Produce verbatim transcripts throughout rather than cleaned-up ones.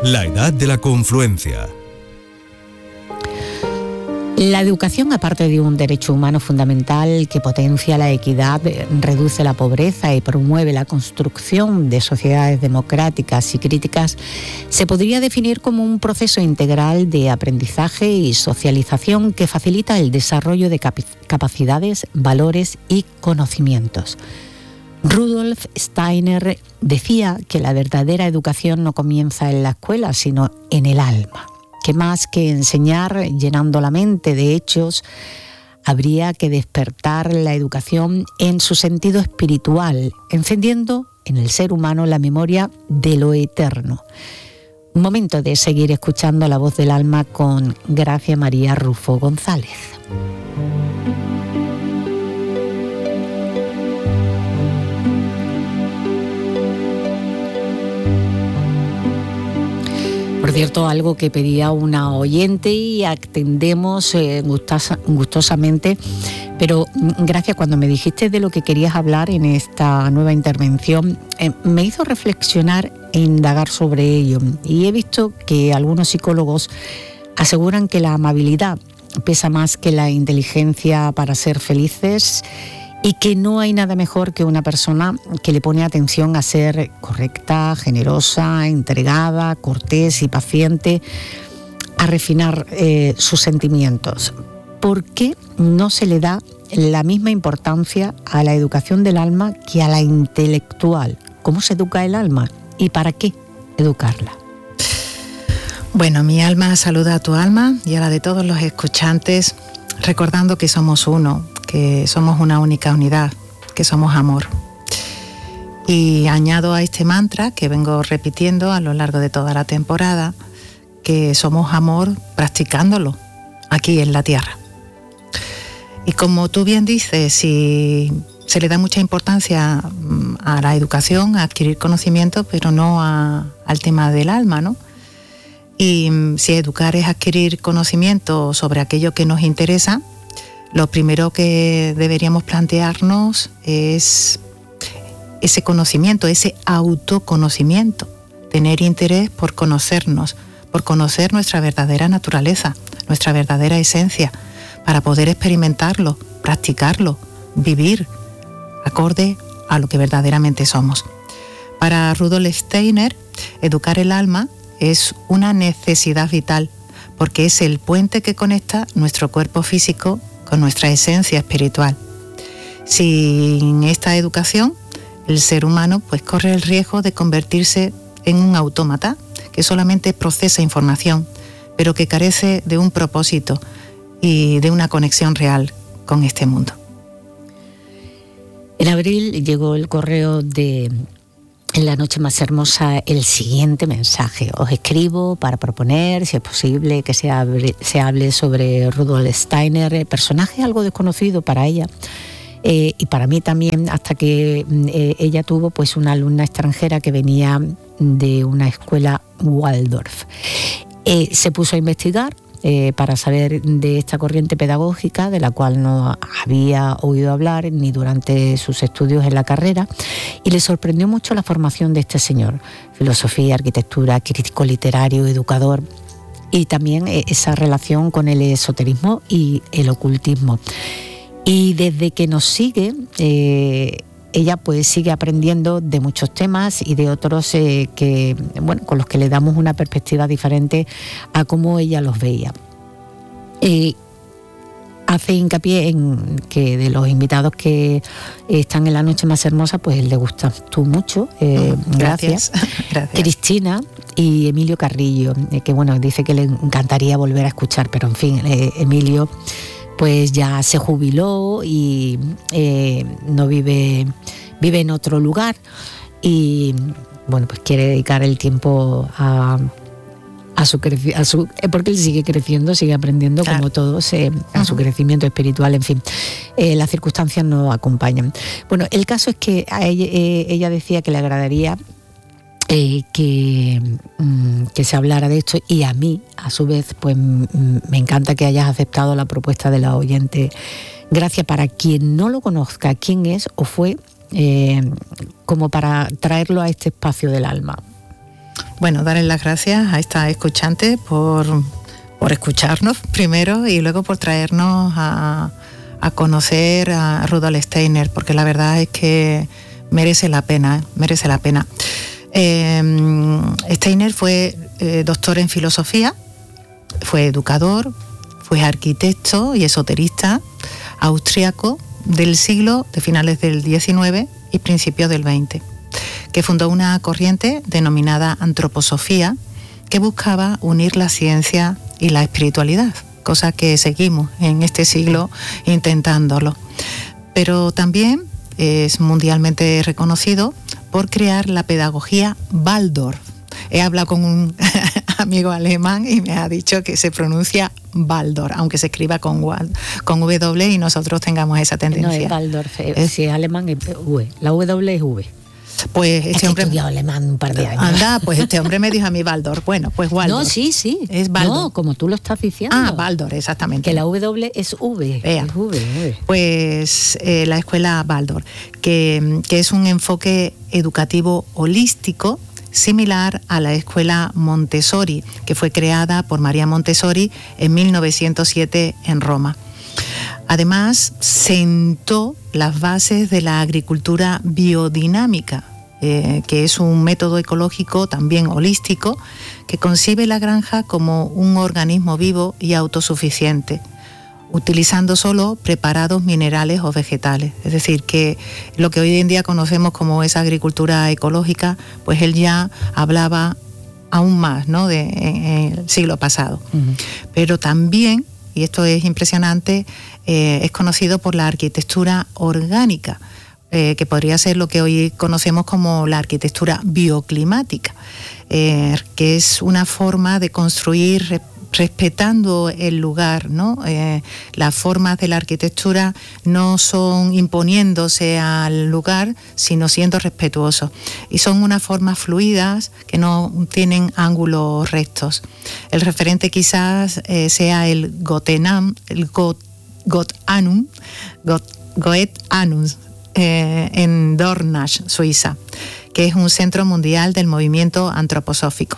La edad de la confluencia. La educación, aparte de un derecho humano fundamental que potencia la equidad, reduce la pobreza y promueve la construcción de sociedades democráticas y críticas, se podría definir como un proceso integral de aprendizaje y socialización que facilita el desarrollo de cap- capacidades, valores y conocimientos. Rudolf Steiner decía que la verdadera educación no comienza en la escuela, sino en el alma, que más que enseñar llenando la mente de hechos, habría que despertar la educación en su sentido espiritual, encendiendo en el ser humano la memoria de lo eterno. Un momento de seguir escuchando la voz del alma con Gracia María Rufo González. Por cierto, algo que pedía una oyente y atendemos eh, gustosa, gustosamente, pero gracias, cuando me dijiste de lo que querías hablar en esta nueva intervención, eh, me hizo reflexionar e indagar sobre ello. Y he visto que algunos psicólogos aseguran que la amabilidad pesa más que la inteligencia para ser felices, y que no hay nada mejor que una persona que le pone atención a ser correcta, generosa, entregada, cortés y paciente, a refinar eh, sus sentimientos. ¿Por qué no se le da la misma importancia a la educación del alma que a la intelectual? ¿Cómo se educa el alma y para qué educarla? Bueno, mi alma saluda a tu alma y a la de todos los escuchantes, recordando que somos uno, que somos una única unidad, que somos amor. Y añado a este mantra que vengo repitiendo a lo largo de toda la temporada, que somos amor practicándolo aquí en la tierra. Y como tú bien dices, si se le da mucha importancia a la educación, a adquirir conocimiento, pero no a, al tema del alma, ¿no? Y si educar es adquirir conocimiento sobre aquello que nos interesa, lo primero que deberíamos plantearnos es ese conocimiento, ese autoconocimiento, tener interés por conocernos, por conocer nuestra verdadera naturaleza, nuestra verdadera esencia, para poder experimentarlo, practicarlo, vivir acorde a lo que verdaderamente somos. Para Rudolf Steiner, educar el alma es una necesidad vital, porque es el puente que conecta nuestro cuerpo físico con nuestra esencia espiritual. Sin esta educación, el ser humano pues corre el riesgo de convertirse en un autómata que solamente procesa información, pero que carece de un propósito y de una conexión real con este mundo. En abril llegó el correo de En la noche más hermosa el siguiente mensaje. Os escribo para proponer, si es posible, que se hable, se hable sobre Rudolf Steiner, personaje algo desconocido para ella eh, y para mí también, hasta que eh, ella tuvo pues una alumna extranjera que venía de una escuela Waldorf. Eh, se puso a investigar Eh, para saber de esta corriente pedagógica de la cual no había oído hablar ni durante sus estudios en la carrera, y le sorprendió mucho la formación de este señor: filosofía, arquitectura, crítico literario, educador, y también eh, esa relación con el esoterismo y el ocultismo. Y desde que nos sigue, eh, ella pues sigue aprendiendo de muchos temas y de otros eh, que, bueno, con los que le damos una perspectiva diferente a cómo ella los veía. Eh, hace hincapié en que de los invitados que están en la noche más hermosa, pues le gustas tú mucho. Eh, mm, gracias. gracias. Gracias. Cristina y Emilio Carrillo, eh, que bueno, dice que le encantaría volver a escuchar, pero en fin, eh, Emilio pues ya se jubiló y eh, no vive, vive en otro lugar y bueno, pues quiere dedicar el tiempo a, a, su, creci- a su... porque él sigue creciendo, sigue aprendiendo, claro, como todos, eh, a uh-huh. su crecimiento espiritual, en fin. Eh, las circunstancias no acompañan. Bueno, el caso es que a ella, eh, ella decía que le agradaría Eh, que, mm, que se hablara de esto, y a mí, a su vez, pues mm, me encanta que hayas aceptado la propuesta de la oyente. Gracias. Para quien no lo conozca, ¿quién es o fue? Eh, como para traerlo a este espacio del alma. bueno, darles las gracias a esta escuchante por, por escucharnos primero y luego por traernos a, a conocer a Rudolf Steiner, porque la verdad es que merece la pena, ¿eh? merece la pena. Eh, Steiner fue eh, doctor en filosofía, fue educador, fue arquitecto y esoterista austriaco del siglo de finales del diecinueve y principios del veinte, que fundó una corriente denominada antroposofía que buscaba unir la ciencia y la espiritualidad, cosa que seguimos en este siglo intentándolo. Pero también es mundialmente reconocido por crear la pedagogía Waldorf. He hablado con un amigo alemán y me ha dicho que se pronuncia Waldorf, aunque se escriba con, con W y nosotros tengamos esa tendencia. No, es Waldorf, es, si es alemán es V, la W es V. Pues este he hombre estudiado alemán un par de años. Anda, pues este hombre me dijo a mí Waldorf. Bueno, pues Waldorf. No, sí, sí. Es Waldorf. No, como tú lo estás diciendo. Ah, Waldorf, exactamente. Que la W es V. Vea. Es V, V. Pues eh, la escuela Waldorf, que, que es un enfoque educativo holístico similar a la escuela Montessori, que fue creada por María Montessori en mil novecientos siete en Roma. Además, sentó las bases de la agricultura biodinámica, eh, que es un método ecológico también holístico, que concibe la granja como un organismo vivo y autosuficiente, utilizando solo preparados minerales o vegetales. Es decir, que lo que hoy en día conocemos como esa agricultura ecológica, pues él ya hablaba aún más, ¿no?, de, en, en el siglo pasado. Uh-huh. Pero también, y esto es impresionante, eh, es conocido por la arquitectura orgánica, eh, que podría ser lo que hoy conocemos como la arquitectura bioclimática, eh, que es una forma de construir respetando el lugar, ¿no? Eh, las formas de la arquitectura no son imponiéndose al lugar, sino siendo respetuosos. Y son unas formas fluidas que no tienen ángulos rectos. El referente quizás eh, sea el Gotenam, el Got, Gotanum, Got, Goethanum, eh, en Dornach, Suiza, que es un centro mundial del movimiento antroposófico.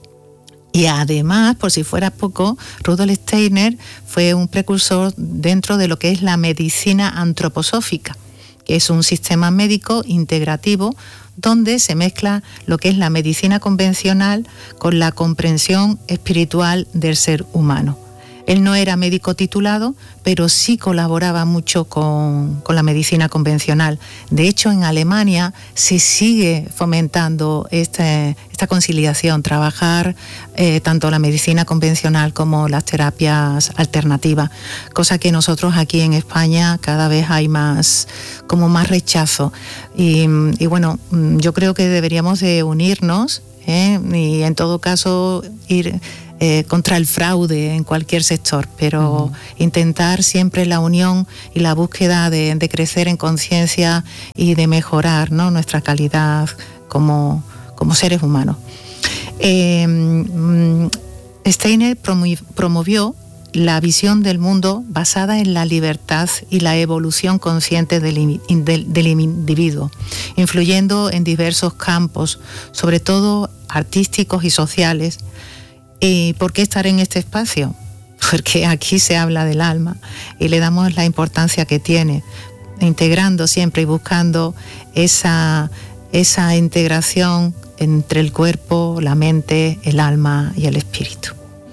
Y además, por si fuera poco, Rudolf Steiner fue un precursor dentro de lo que es la medicina antroposófica, que es un sistema médico integrativo donde se mezcla lo que es la medicina convencional con la comprensión espiritual del ser humano. Él no era médico titulado, pero sí colaboraba mucho con, con la medicina convencional. De hecho, en Alemania se sigue fomentando este, esta conciliación, trabajar eh, tanto la medicina convencional como las terapias alternativas, cosa que nosotros aquí en España cada vez hay más, como más rechazo. Y, y bueno, yo creo que deberíamos de unirnos, ¿eh? Y en todo caso ir Eh, contra el fraude en cualquier sector, pero uh-huh. intentar siempre la unión y la búsqueda de, de crecer en conciencia y de mejorar, ¿no?, nuestra calidad como, como seres humanos. Eh, Steiner promovió la visión del mundo basada en la libertad y la evolución consciente del, del, del individuo, influyendo en diversos campos, sobre todo artísticos y sociales. ¿Y por qué estar en este espacio? Porque aquí se habla del alma y le damos la importancia que tiene, integrando siempre y buscando esa, esa integración entre el cuerpo, la mente, el alma y el espíritu.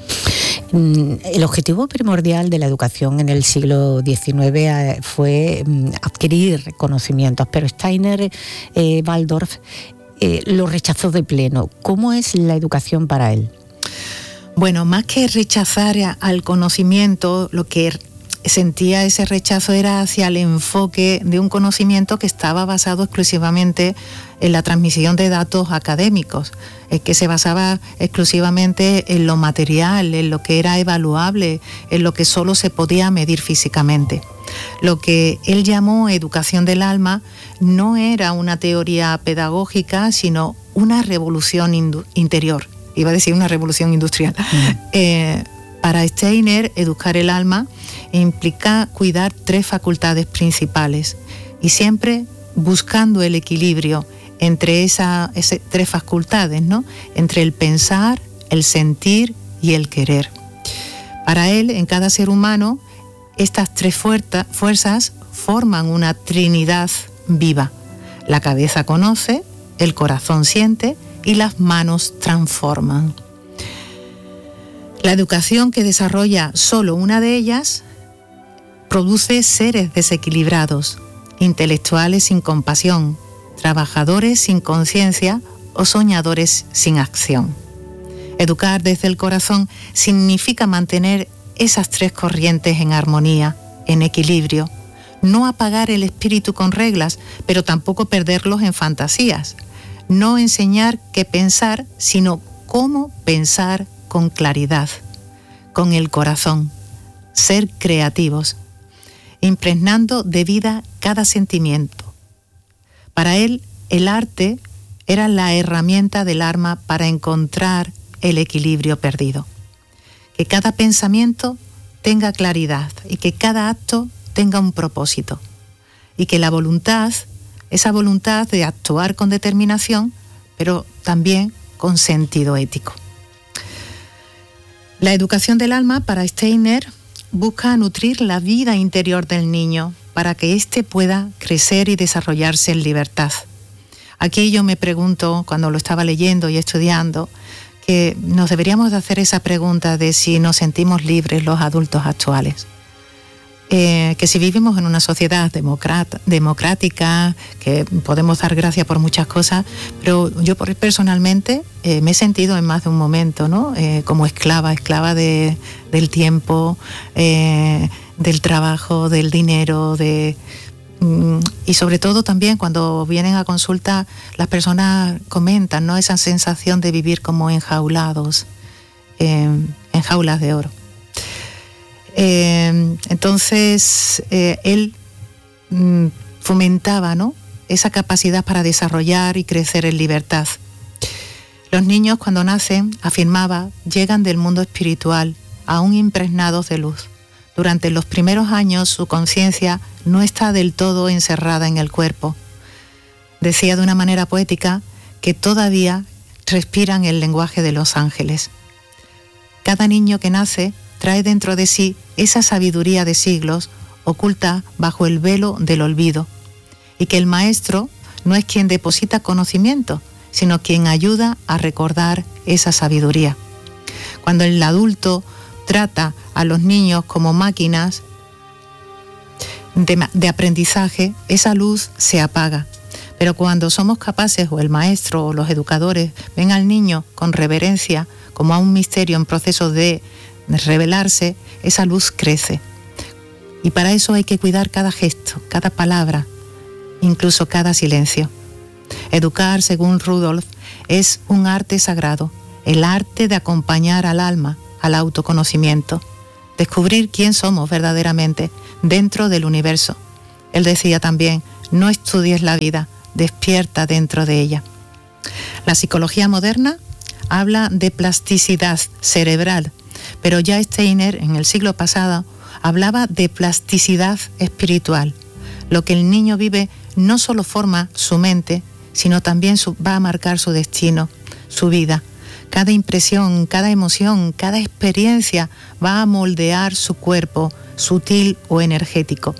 El objetivo primordial de la educación en el siglo diecinueve fue adquirir conocimientos, pero Steiner, eh, Waldorf, eh, lo rechazó de pleno. ¿Cómo es la educación para él? Bueno, más que rechazar al conocimiento, lo que sentía ese rechazo era hacia el enfoque de un conocimiento que estaba basado exclusivamente en la transmisión de datos académicos, que se basaba exclusivamente en lo material, en lo que era evaluable, en lo que solo se podía medir físicamente. Lo que él llamó educación del alma no era una teoría pedagógica, sino una revolución interior. Iba a decir una revolución industrial. Mm. Eh, para Steiner, educar el alma implica cuidar tres facultades principales y siempre buscando el equilibrio entre esas esa, tres facultades, ¿no? Entre el pensar, el sentir y el querer. Para él, en cada ser humano, estas tres fuerza, fuerzas forman una trinidad viva. La cabeza conoce, el corazón siente y las manos transforman. La educación que desarrolla solo una de ellas produce seres desequilibrados, intelectuales sin compasión, trabajadores sin conciencia o soñadores sin acción. Educar desde el corazón significa mantener esas tres corrientes en armonía, en equilibrio, no apagar el espíritu con reglas, pero tampoco perderlos en fantasías. No enseñar qué pensar, sino cómo pensar con claridad, con el corazón. Ser creativos, impregnando de vida cada sentimiento. Para él, el arte era la herramienta del alma para encontrar el equilibrio perdido. Que cada pensamiento tenga claridad y que cada acto tenga un propósito. Y que la voluntad, esa voluntad de actuar con determinación, pero también con sentido ético. La educación del alma para Steiner busca nutrir la vida interior del niño para que éste pueda crecer y desarrollarse en libertad. Aquí yo me pregunto, cuando lo estaba leyendo y estudiando, que nos deberíamos de hacer esa pregunta de si nos sentimos libres los adultos actuales. Eh, que si vivimos en una sociedad democrat- democrática, que podemos dar gracias por muchas cosas, pero yo por, personalmente eh, me he sentido en más de un momento, ¿no? Eh, como esclava, esclava de, del tiempo, eh, del trabajo, del dinero, de, mm, y sobre todo también cuando vienen a consulta las personas comentan, ¿no? Esa sensación de vivir como enjaulados, eh, en jaulas de oro. Eh, entonces eh, él mm, fomentaba, ¿no? Esa capacidad para desarrollar y crecer en libertad. Los niños cuando nacen, afirmaba, llegan del mundo espiritual, aún impregnados de luz. Durante los primeros años su conciencia no está del todo encerrada en el cuerpo. Decía de una manera poética que todavía respiran el lenguaje de los ángeles. Cada niño que nace trae dentro de sí esa sabiduría de siglos oculta bajo el velo del olvido, y que el maestro no es quien deposita conocimiento, sino quien ayuda a recordar esa sabiduría. Cuando el adulto trata a los niños como máquinas de, de aprendizaje, esa luz se apaga. Pero cuando somos capaces, o el maestro o los educadores, ven al niño con reverencia, como a un misterio en proceso de revelarse, esa luz crece. Y para eso hay que cuidar cada gesto, cada palabra, incluso cada silencio. Educar, según Rudolf, es un arte sagrado, el arte de acompañar al alma al autoconocimiento, descubrir quién somos verdaderamente dentro del universo. Él decía también, no estudies la vida, despierta dentro de ella. La psicología moderna habla de plasticidad cerebral, pero ya Steiner, en el siglo pasado, hablaba de plasticidad espiritual. Lo que el niño vive no solo forma su mente, sino también su, va a marcar su destino, su vida. Cada impresión, cada emoción, cada experiencia va a moldear su cuerpo, sutil o energético.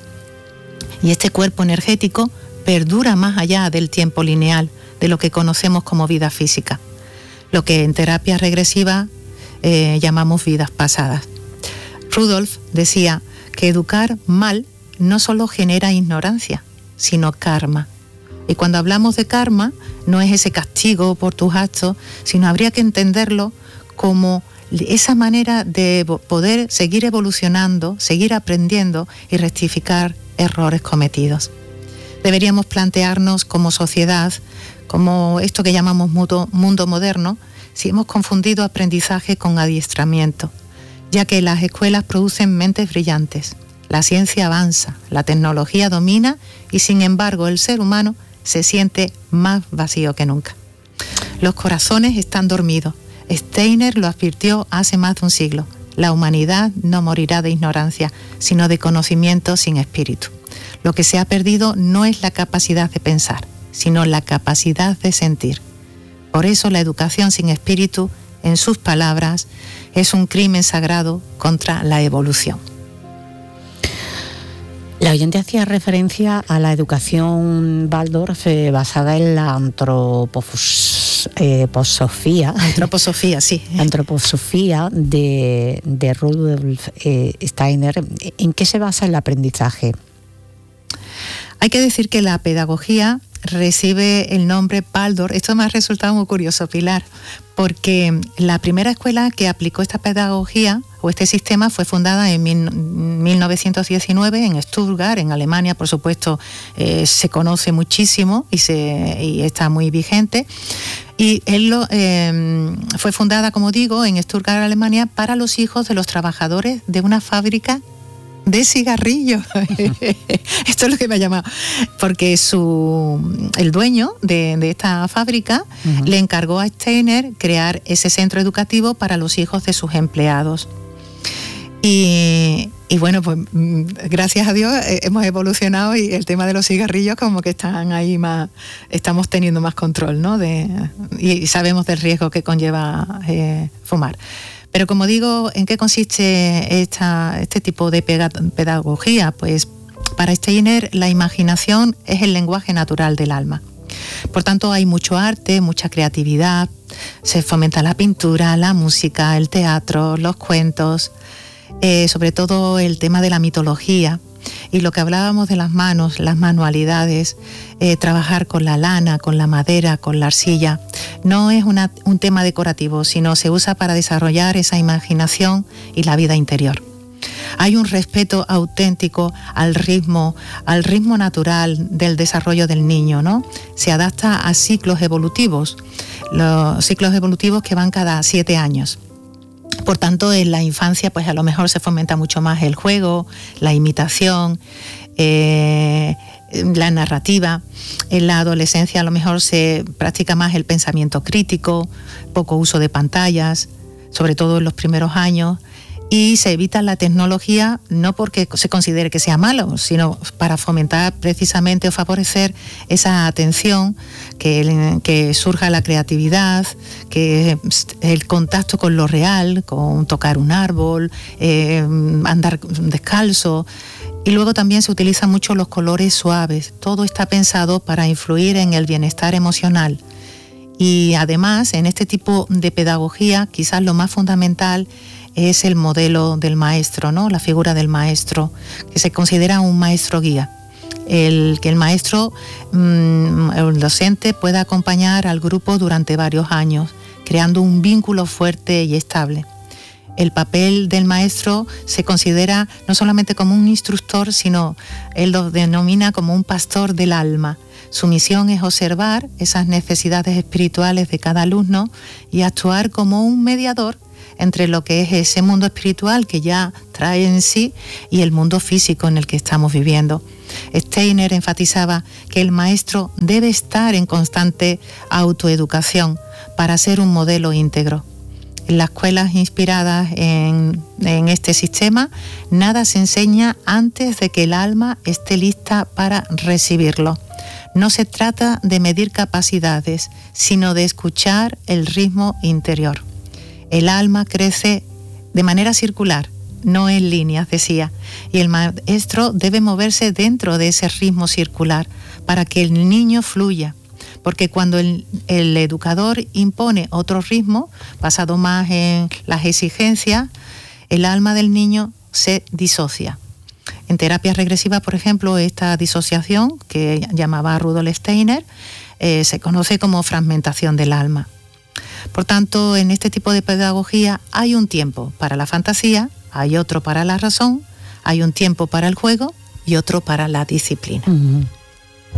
Y este cuerpo energético perdura más allá del tiempo lineal, de lo que conocemos como vida física, lo que en terapia regresiva eh, llamamos vidas pasadas. Rudolf decía que educar mal no solo genera ignorancia, sino karma. Y cuando hablamos de karma, no es ese castigo por tus actos, sino habría que entenderlo como esa manera de poder seguir evolucionando, seguir aprendiendo y rectificar errores cometidos. Deberíamos plantearnos como sociedad, como esto que llamamos mundo, mundo moderno, si hemos confundido aprendizaje con adiestramiento, ya que las escuelas producen mentes brillantes, la ciencia avanza, la tecnología domina y sin embargo el ser humano se siente más vacío que nunca. Los corazones están dormidos. Steiner lo advirtió hace más de un siglo. La humanidad no morirá de ignorancia, sino de conocimiento sin espíritu. Lo que se ha perdido no es la capacidad de pensar, sino la capacidad de sentir. Por eso la educación sin espíritu, en sus palabras, es un crimen sagrado contra la evolución. La oyente hacía referencia a la educación Waldorf eh, basada en la antroposofía. Antroposofía, sí. Antroposofía de, de Rudolf eh, Steiner. ¿En qué se basa el aprendizaje? Hay que decir que la pedagogía recibe el nombre Waldorf. Esto me ha resultado muy curioso, Pilar, porque la primera escuela que aplicó esta pedagogía o este sistema fue fundada en mil novecientos diecinueve en Stuttgart, en Alemania. Por supuesto, eh, se conoce muchísimo y, se, y está muy vigente. Y él lo, eh, fue fundada, como digo, en Stuttgart, Alemania, para los hijos de los trabajadores de una fábrica de cigarrillos. Esto es lo que me ha llamado, porque su, el dueño de, de esta fábrica uh-huh. le encargó a Steiner crear ese centro educativo para los hijos de sus empleados. Y, y bueno, pues gracias a Dios hemos evolucionado y el tema de los cigarrillos como que están ahí más, estamos teniendo más control, ¿no? De, y sabemos del riesgo que conlleva eh, fumar. Pero como digo, ¿en qué consiste esta, este tipo de pedagogía? Pues para Steiner la imaginación es el lenguaje natural del alma. Por tanto, hay mucho arte, mucha creatividad, se fomenta la pintura, la música, el teatro, los cuentos, eh, sobre todo el tema de la mitología. Y lo que hablábamos de las manos, las manualidades, eh, trabajar con la lana, con la madera, con la arcilla, no es una, un tema decorativo, sino se usa para desarrollar esa imaginación y la vida interior. Hay un respeto auténtico al ritmo, al ritmo natural del desarrollo del niño, ¿no? Se adapta a ciclos evolutivos, los ciclos evolutivos que van cada siete años. Por tanto, en la infancia, pues a lo mejor se fomenta mucho más el juego, la imitación, eh, la narrativa. En la adolescencia a lo mejor se practica más el pensamiento crítico, poco uso de pantallas, sobre todo en los primeros años. Y se evita la tecnología no porque se considere que sea malo, sino para fomentar precisamente o favorecer esa atención, que, que surja la creatividad, que el contacto con lo real, con tocar un árbol, eh, andar descalzo. Y luego también se utilizan mucho los colores suaves. Todo está pensado para influir en el bienestar emocional. Y además, en este tipo de pedagogía, quizás lo más fundamental es el modelo del maestro, ¿no? La figura del maestro, que se considera un maestro guía. El que el maestro, mmm, el docente, pueda acompañar al grupo durante varios años, creando un vínculo fuerte y estable. El papel del maestro se considera no solamente como un instructor, sino él lo denomina como un pastor del alma. Su misión es observar esas necesidades espirituales de cada alumno y actuar como un mediador entre lo que es ese mundo espiritual que ya trae en sí y el mundo físico en el que estamos viviendo. Steiner enfatizaba que el maestro debe estar en constante autoeducación para ser un modelo íntegro. En las escuelas inspiradas en, en este sistema, nada se enseña antes de que el alma esté lista para recibirlo. No se trata de medir capacidades, sino de escuchar el ritmo interior. El alma crece de manera circular, no en líneas, decía, y el maestro debe moverse dentro de ese ritmo circular para que el niño fluya, porque cuando el, el educador impone otro ritmo, basado más en las exigencias, el alma del niño se disocia. En terapia regresiva, por ejemplo, esta disociación, que llamaba Rudolf Steiner, eh, se conoce como fragmentación del alma. Por tanto, en este tipo de pedagogía hay un tiempo para la fantasía, hay otro para la razón, hay un tiempo para el juego y otro para la disciplina. Uh-huh.